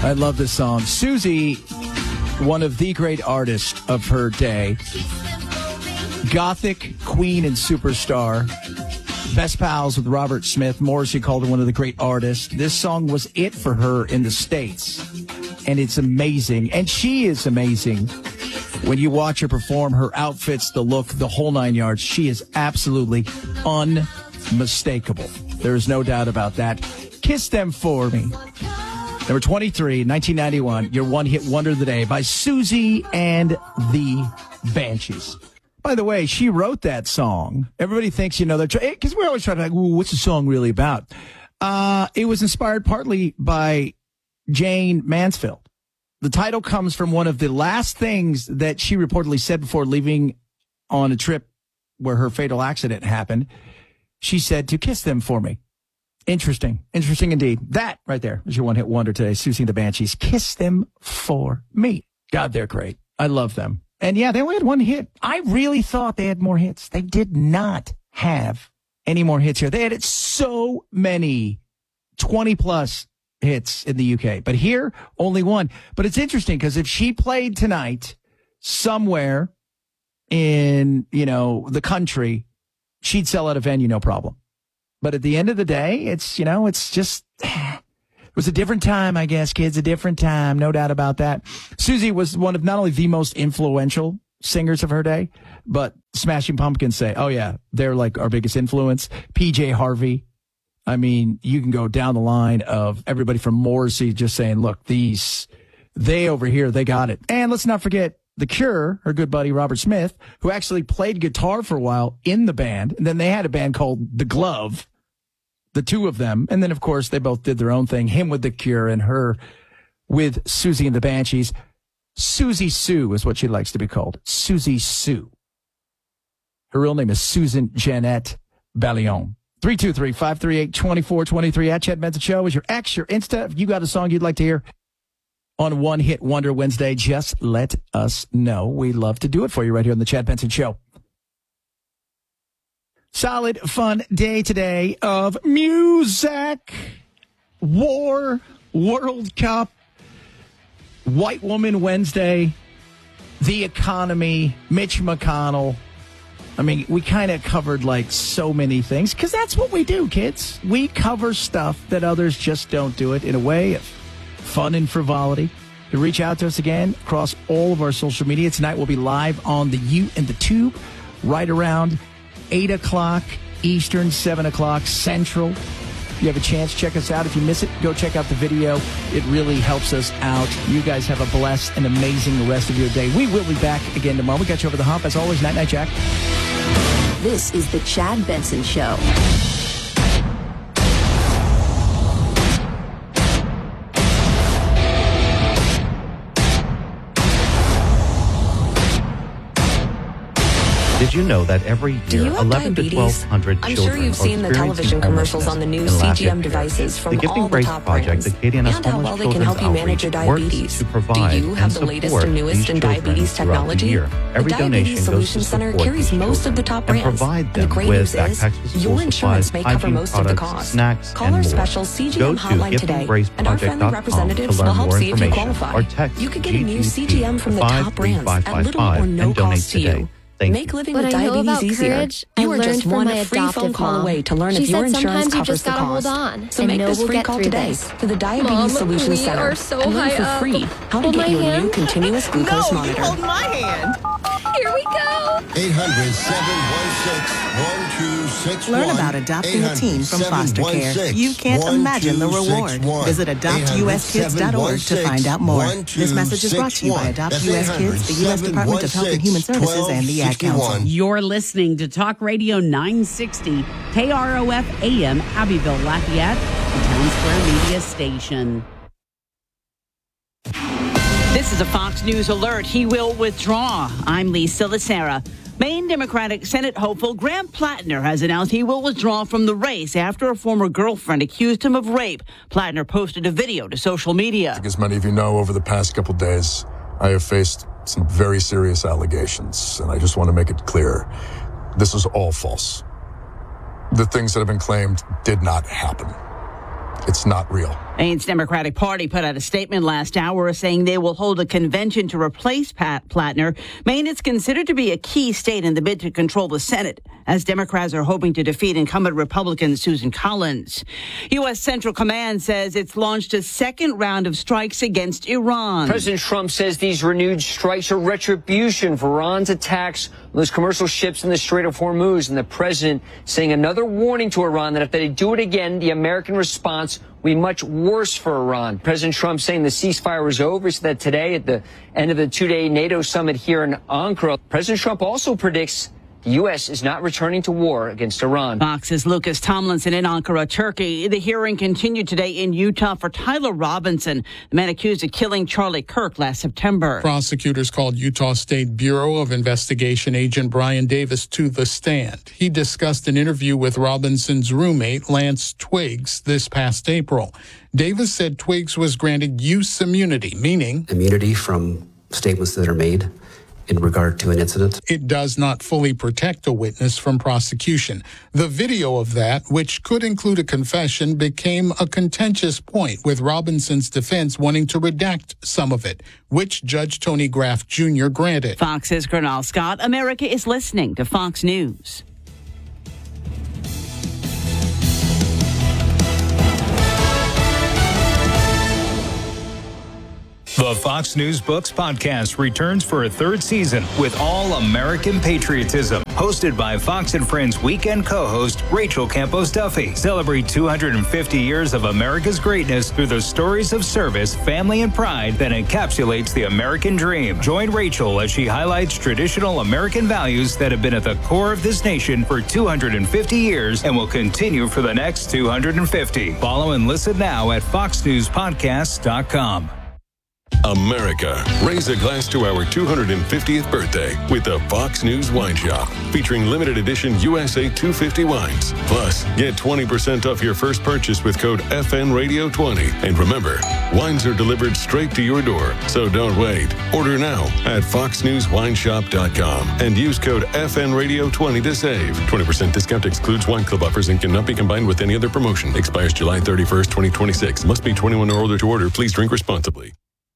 I love this song. Susie, one of the great artists of her day. Gothic queen and superstar. Best pals with Robert Smith. Morrissey called her one of the great artists. This song was it for her in the States. And it's amazing. And she is amazing. When you watch her perform, her outfits, the look, the whole 9 yards, she is absolutely unmistakable. There is no doubt about that. Kiss Them For Me. Number 23, 1991, your one-hit wonder of the day by Susie and the Banshees. By the way, she wrote that song. Everybody thinks, they're because we're always trying to what's the song really about? It was inspired partly by Jane Mansfield. The title comes from one of the last things that she reportedly said before leaving on a trip where her fatal accident happened. She said to kiss them for me. Interesting indeed. That right there is your one-hit wonder today, Susie and the Banshees. Kiss Them For Me. God, they're great. I love them. And yeah, they only had one hit. I really thought they had more hits. They did not have any more hits here. They had so many 20-plus hits in the UK. But here, only one. But it's interesting because if she played tonight somewhere in, the country, she'd sell out a venue, no problem. But at the end of the day, it's just, it was a different time, I guess, kids, a different time. No doubt about that. Susie was one of not only the most influential singers of her day, but Smashing Pumpkins say, oh yeah, they're like our biggest influence. PJ Harvey. I mean, you can go down the line of everybody from Morrissey just saying, look, they over here, they got it. And let's not forget The Cure, her good buddy Robert Smith, who actually played guitar for a while in the band. And then they had a band called The Glove, the two of them. And then, of course, they both did their own thing, him with The Cure and her with Susie and the Banshees. Susie Sue is what she likes to be called. Susie Sue. Her real name is Susan Jeanette Ballion. 323-538-2423 at Chad Benson Show is your X, your Insta. If you got a song you'd like to hear on One Hit Wonder Wednesday, just let us know. We love to do it for you right here on the Chad Benson Show. Solid, fun day today of music, war, World Cup, White Woman Wednesday, the economy, Mitch McConnell. I mean, we kind of covered like so many things because that's what we do, kids. We cover stuff that others just don't do it in a way of fun and frivolity. To reach out to us again across all of our social media. Tonight we'll be live on the U and the Tube right around 8 o'clock Eastern, 7 o'clock Central. If you have a chance, check us out. If you miss it, go check out the video. It really helps us out. You guys have a blessed and amazing rest of your day. We will be back again tomorrow. We got you over the hump. As always, Night Night Jack. This is the Chad Benson Show. Did you know that every year 11 to 1,200 I'm children sure you've seen the television commercials on the new CGM devices from all the top brands, and how well they can help you manage your diabetes. Do you have the latest and newest in diabetes technology? The Diabetes Solutions Center carries most of the top brands, and the great news is your insurance may cover most of the cost. Call our special CGM hotline today, and our friendly representatives will help see if you qualify. You could get a new CGM from the top brands at little or no cost to you. Make living with diabetes easier. You are just one free phone call away to learn if your insurance covers the cost. So make this free call today to the Diabetes Solutions Center and learn for free how to get your new continuous glucose monitor. Hold my hand. Here we go. 800-716-1261. Learn about adopting a teen from foster care. You can't imagine the reward. Visit adoptuskids.org to find out more. This message is brought to you by Adopt US Kids, the U.S. Department of Health and Human Services, and the Ad Council. You're listening to Talk Radio 960, KROF AM, Abbeville, Lafayette, the Town Square Media Station. This is a Fox News alert. He will withdraw. I'm Lisa Lacera. Maine Democratic Senate hopeful Graham Plattner has announced he will withdraw from the race after a former girlfriend accused him of rape. Plattner posted a video to social media. As many of you know, over the past couple days, I have faced some very serious allegations, and I just want to make it clear, this is all false. The things that have been claimed did not happen. It's not real. Maine's Democratic Party put out a statement last hour saying they will hold a convention to replace Pat Plattner. Maine is considered to be a key state in the bid to control the Senate, as Democrats are hoping to defeat incumbent Republican Susan Collins. U.S. Central Command says it's launched a second round of strikes against Iran. President Trump says these renewed strikes are retribution for Iran's attacks on those commercial ships in the Strait of Hormuz, and the president saying another warning to Iran that if they do it again, the American response will be much worse for Iran. President Trump saying the ceasefire was over. He said that today at the end of the two-day NATO summit here in Ankara. President Trump also predicts the U.S. is not returning to war against Iran. Fox's Lucas Tomlinson in Ankara, Turkey. The hearing continued today in Utah for Tyler Robinson, the man accused of killing Charlie Kirk last September. Prosecutors called Utah State Bureau of Investigation agent Brian Davis to the stand. He discussed an interview with Robinson's roommate, Lance Twiggs, this past April. Davis said Twiggs was granted use immunity, meaning immunity from statements that are made in regard to an incident. It does not fully protect a witness from prosecution. The video of that, which could include a confession, became a contentious point, with Robinson's defense wanting to redact some of it, which Judge Tony Graff Jr. granted. Fox's Gernal Scott. America is listening to Fox News. The Fox News Books podcast returns for a third season with all American patriotism. Hosted by Fox and Friends weekend co-host Rachel Campos Duffy. Celebrate 250 years of America's greatness through the stories of service, family, and pride that encapsulates the American dream. Join Rachel as she highlights traditional American values that have been at the core of this nation for 250 years and will continue for the next 250. Follow and listen now at foxnewspodcasts.com. America, raise a glass to our 250th birthday with the Fox News Wine Shop, featuring limited edition USA 250 wines. Plus, get 20% off your first purchase with code FNRadio20. And remember, wines are delivered straight to your door, so don't wait. Order now at foxnewswineshop.com and use code FNRadio20 to save. 20% discount excludes wine club offers and cannot be combined with any other promotion. Expires July 31st, 2026. Must be 21 or older to order. Please drink responsibly.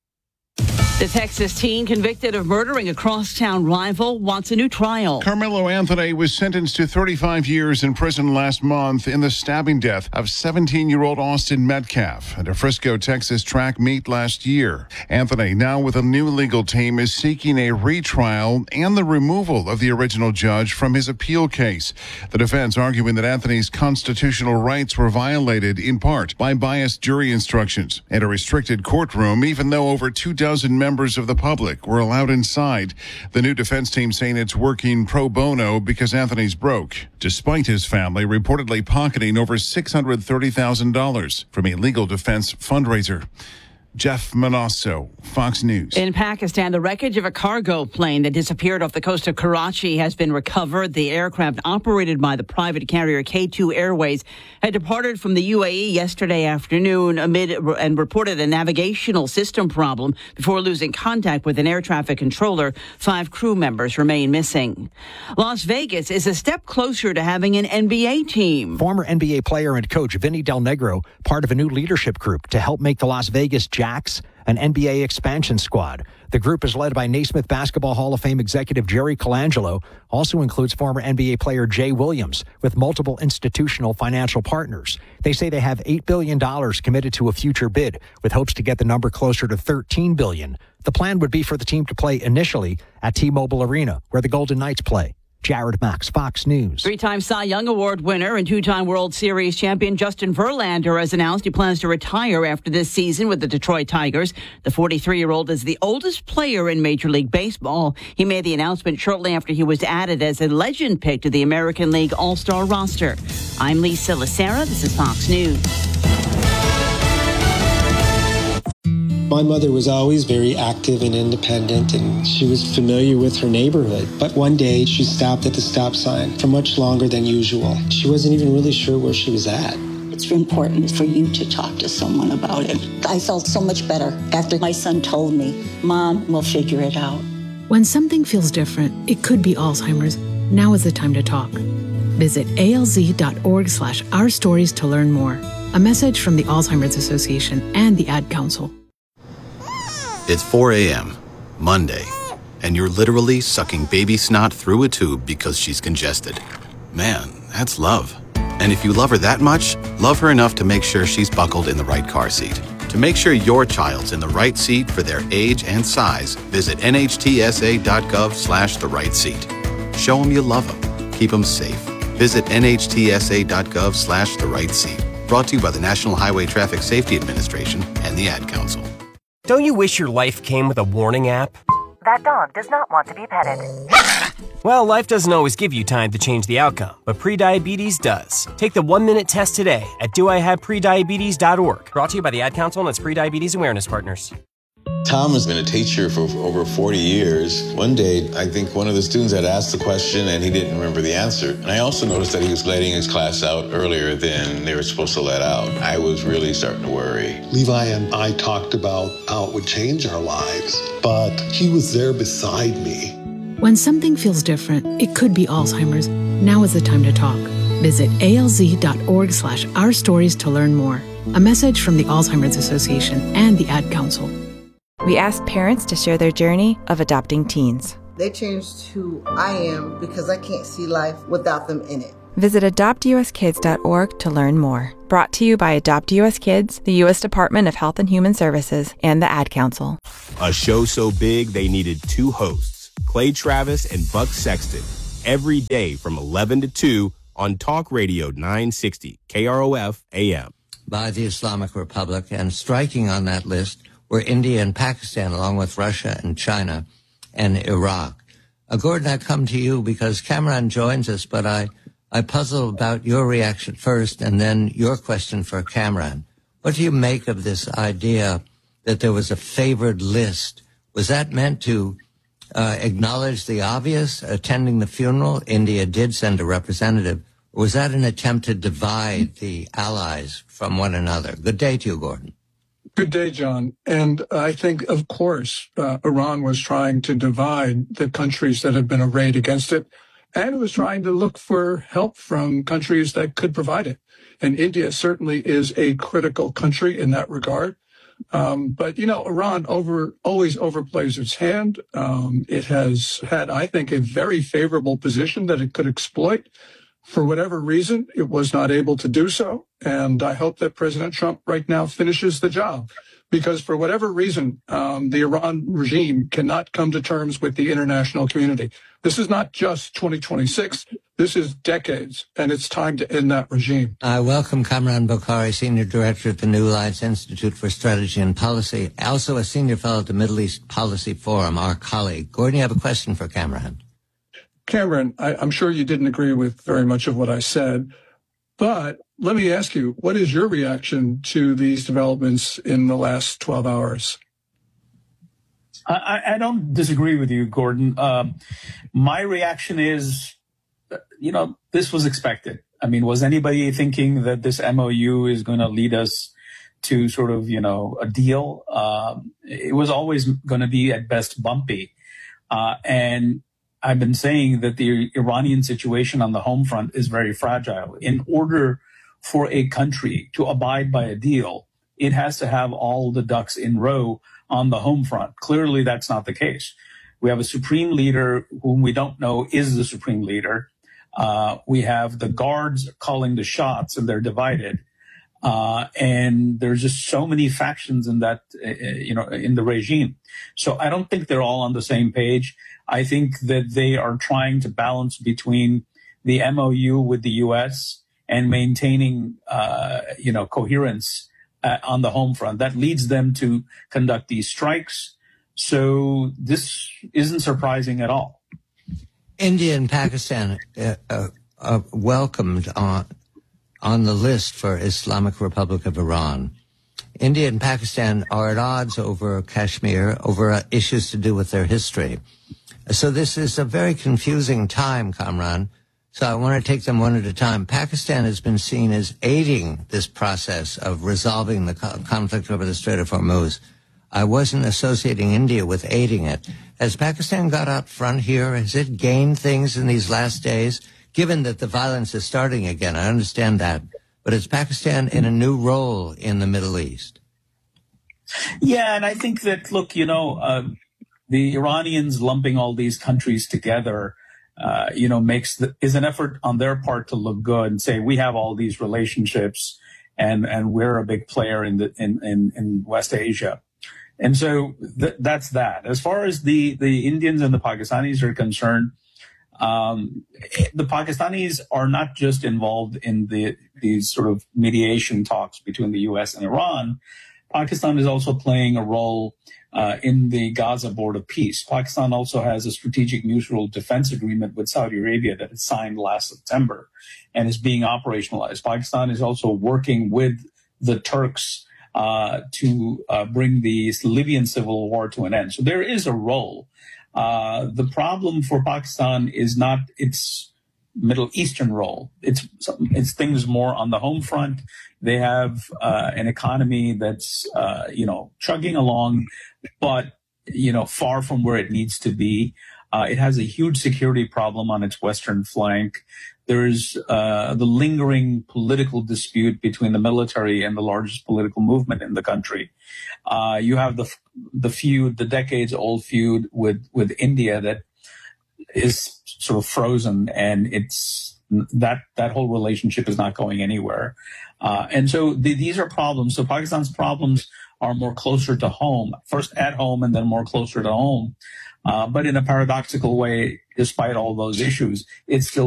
The Texas teen convicted of murdering a crosstown rival wants a new trial. Carmelo Anthony was sentenced to 35 years in prison last month in the stabbing death of 17-year-old Austin Metcalf at a Frisco, Texas track meet last year. Anthony, now with a new legal team, is seeking a retrial and the removal of the original judge from his appeal case. The defense arguing that Anthony's constitutional rights were violated in part by biased jury instructions and a restricted courtroom, even though over 2 dozen members of the public were allowed inside. The new defense team saying it's working pro bono because Anthony's broke, despite his family reportedly pocketing over $630,000 from a legal defense fundraiser. Jeff Manasso, Fox News. In Pakistan, the wreckage of a cargo plane that disappeared off the coast of Karachi has been recovered. The aircraft, operated by the private carrier K2 Airways, had departed from the UAE yesterday afternoon and reported a navigational system problem before losing contact with an air traffic controller. 5 crew members remain missing. Las Vegas is a step closer to having an NBA team. Former NBA player and coach Vinny Del Negro, part of a new leadership group to help make the Las Vegas Jacks an NBA expansion squad. The group is led by Naismith Basketball Hall of Fame executive Jerry Colangelo, also includes former NBA player Jay Williams, with multiple institutional financial partners. They say they have $8 billion committed to a future bid, with hopes to get the number closer to $13 billion. The plan would be for the team to play initially at T-Mobile Arena, where the Golden Knights play. Jared Max, Fox News. 3-time Cy Young Award winner and 2-time World Series champion Justin Verlander has announced he plans to retire after this season with the Detroit Tigers. The 43-year-old is the oldest player in Major League Baseball. He made the announcement shortly after he was added as a legend pick to the American League All-Star roster. I'm Lisa Lacera. This is Fox News. My mother was always very active and independent, and she was familiar with her neighborhood. But one day, she stopped at the stop sign for much longer than usual. She wasn't even really sure where she was at. It's important for you to talk to someone about it. I felt so much better after my son told me, Mom, we'll figure it out. When something feels different, it could be Alzheimer's. Now is the time to talk. Visit alz.org/ourstories to learn more. A message from the Alzheimer's Association and the Ad Council. It's 4 a.m., Monday, and you're literally sucking baby snot through a tube because she's congested. Man, that's love. And if you love her that much, love her enough to make sure she's buckled in the right car seat. To make sure your child's in the right seat for their age and size, visit nhtsa.gov/the right seat. Show them you love them. Keep them safe. Visit nhtsa.gov/the right seat. Brought to you by the National Highway Traffic Safety Administration and the Ad Council. Don't you wish your life came with a warning app? That dog does not want to be petted. Well, life doesn't always give you time to change the outcome, but prediabetes does. Take the 1-minute test today at doihaveprediabetes.org. Brought to you by the Ad Council and its prediabetes awareness partners. Tom has been a teacher for over 40 years. One day, I think one of the students had asked the question and he didn't remember the answer. And I also noticed that he was letting his class out earlier than they were supposed to let out. I was really starting to worry. Levi and I talked about how it would change our lives, but he was there beside me. When something feels different, it could be Alzheimer's. Now is the time to talk. Visit alz.org/ourstories to learn more. A message from the Alzheimer's Association and the Ad Council. We asked parents to share their journey of adopting teens. They changed who I am because I can't see life without them in it. Visit adoptuskids.org to learn more. Brought to you by Adopt US Kids, the U.S. Department of Health and Human Services, and the Ad Council. A show so big they needed two hosts, Clay Travis and Buck Sexton, every day from 11 to 2 on Talk Radio 960 KROF AM. By the Islamic Republic, and striking on that list were India and Pakistan, along with Russia and China and Iraq. Gordon, I come to you because Cameron joins us, but I puzzle about your reaction first and then your question for Cameron. What do you make of this idea that there was a favored list? Was that meant to acknowledge the obvious, attending the funeral? India did send a representative. Or was that an attempt to divide the allies from one another? Good day to you, Gordon. Good day, John. And I think, of course, Iran was trying to divide the countries that have been arrayed against it, and it was trying to look for help from countries that could provide it. And India certainly is a critical country in that regard. But, Iran always overplays its hand. It has had, I think, a very favorable position that it could exploit. For whatever reason, it was not able to do so. And I hope that President Trump right now finishes the job, because for whatever reason, the Iran regime cannot come to terms with the international community. This is not just 2026. This is decades, and it's time to end that regime. I welcome Kamran Bokhari, Senior Director at the New Lights Institute for Strategy and Policy, also a Senior Fellow at the Middle East Policy Forum, our colleague. Gordon, you have a question for Kamran. Cameron, I'm sure you didn't agree with very much of what I said, but let me ask you, what is your reaction to these developments in the last 12 hours? I don't disagree with you, Gordon. My reaction is, this was expected. I mean, was anybody thinking that this MOU is going to lead us to sort of, a deal? It was always going to be at best bumpy. And I've been saying that the Iranian situation on the home front is very fragile. In order for a country to abide by a deal, it has to have all the ducks in row on the home front. Clearly, that's not the case. We have a supreme leader whom we don't know is the supreme leader. We have the guards calling the shots, and they're divided. And there's just so many factions in that, in the regime. So I don't think they're all on the same page. I think that they are trying to balance between the MOU with the U.S. and maintaining, coherence on the home front. That leads them to conduct these strikes. So this isn't surprising at all. India and Pakistan welcomed on the list for Islamic Republic of Iran. India and Pakistan are at odds over Kashmir, over issues to do with their history. So this is a very confusing time, Kamran. So I want to take them one at a time. Pakistan has been seen as aiding this process of resolving the conflict over the Strait of Hormuz. I wasn't associating India with aiding it. Has Pakistan got out front here? Has it gained things in these last days? Given that the violence is starting again, I understand that. but is Pakistan in a new role in the Middle East? Yeah, and I think that, look, the Iranians lumping all these countries together, is an effort on their part to look good and say, we have all these relationships and we're a big player in West Asia. And so that's that. As far as the Indians and the Pakistanis are concerned, the Pakistanis are not just involved in these sort of mediation talks between the U.S. and Iran. Pakistan is also playing a role in the Gaza Board of Peace. Pakistan also has a strategic mutual defense agreement with Saudi Arabia that it signed last September and is being operationalized. Pakistan is also working with the Turks to bring the Libyan civil war to an end. So there is a role. The problem for Pakistan is not its Middle Eastern role. It's things more on the home front. They have an economy that's chugging along, but far from where it needs to be. It has a huge security problem on its western flank. There's the lingering political dispute between the military and the largest political movement in the country. You have the decades-old feud with India that is sort of frozen, and it's that whole relationship is not going anywhere. And so these are problems. So Pakistan's problems are more closer to home, first at home and then more closer to home. But in a paradoxical way, despite all those issues, it's still